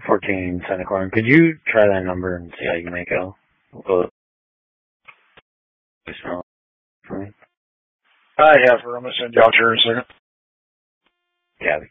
14 Centicorn. Could you try that number and see how you make out? We'll go for me. I have her. I'm going to send you out here in a second. Yeah.